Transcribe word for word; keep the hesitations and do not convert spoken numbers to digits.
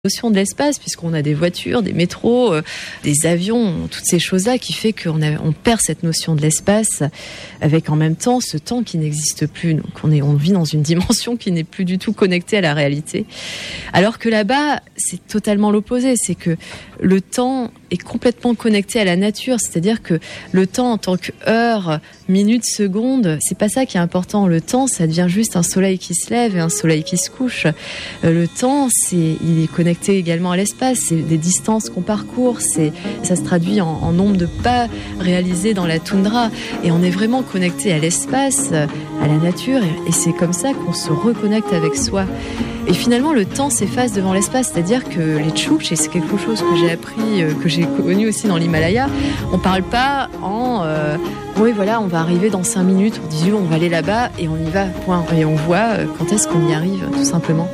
Notion de l'espace, puisqu'on a des voitures, des métros, euh, des avions, toutes ces choses-là qui fait qu'on a, on perd cette notion de l'espace avec en même temps ce temps qui n'existe plus. Donc on est, on vit dans une dimension qui n'est plus du tout connectée à la réalité. Alors que là-bas, c'est totalement l'opposé. C'est que le temps est complètement connecté à la nature. C'est-à-dire que le temps en tant que heure, minute, seconde, c'est pas ça qui est important. Le temps, ça devient juste un soleil qui se lève et un soleil qui se couche. Euh, le temps, c'est, il est connecté également à l'espace, c'est des distances qu'on parcourt, c'est, ça se traduit en, en nombre de pas réalisés dans la toundra, et on est vraiment connecté à l'espace, à la nature, et, et c'est comme ça qu'on se reconnecte avec soi. Et finalement, le temps s'efface devant l'espace, c'est-à-dire que les tchouktches, et c'est quelque chose que j'ai appris, euh, que j'ai connu aussi dans l'Himalaya, on parle pas en euh, oui voilà, on va arriver dans cinq minutes, on dit on va aller là-bas et on y va, point. Et on voit euh, quand est-ce qu'on y arrive, tout simplement.